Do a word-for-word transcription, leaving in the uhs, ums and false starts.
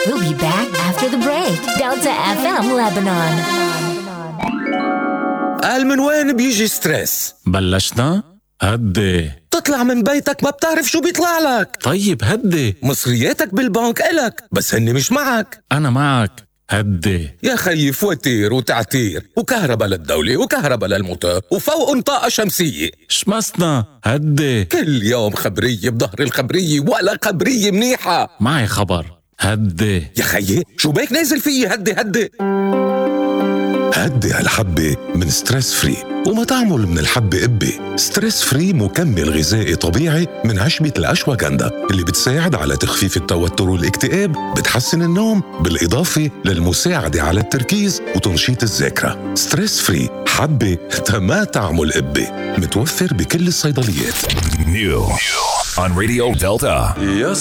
We'll be back after the break. Delta إف إم Lebanon. قال من وين بيجي ستريس؟ بلشنا؟ هدي. تطلع من بيتك ما بتعرف شو بيطلع لك. طيب هدي. مصرياتك بالبنك إلك بس هني مش معك. أنا معك. هدي. يا خيي فواتير وتعتير وكهرباء للدولة وكهرباء للموتور وفوق طاقة شمسية. شمسنا. هدي. كل يوم خبرية بظهر الخبرية ولا خبرية منيحة. معي خبر. هدي. يا خيي شو بيك نازل فيه؟ هدي هدي هدي هالحبة من ستريس فري. وما تعمل من الحبة قبة. ستريس فري مكمل غذائي طبيعي من عشبة الأشواغندا اللي بتساعد على تخفيف التوتر والاكتئاب، بتحسن النوم، بالإضافة للمساعدة على التركيز وتنشيط الذاكرة. ستريس فري حبة ما تعمل قبة، متوفر بكل الصيدليات. New on Radio Delta. يا